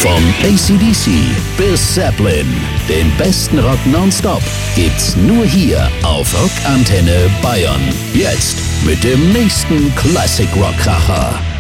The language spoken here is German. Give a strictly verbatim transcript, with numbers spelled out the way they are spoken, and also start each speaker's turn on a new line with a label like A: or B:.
A: Vom A C D C bis Zeppelin, den besten Rock nonstop gibt's nur hier auf Rockantenne Bayern. Jetzt mit dem nächsten Classic Rock Kracher.